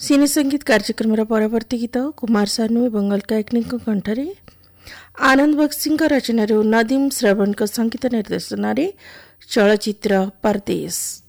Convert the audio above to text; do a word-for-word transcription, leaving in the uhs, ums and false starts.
सिने संगीत कार्यक्रम परवर्ती गीत कुमार सानू एवं अलका याग्निक कंठरे आनंद बक्सी रचन नदीम श्रवण संगीत निर्देशन चलचित्र परदेश।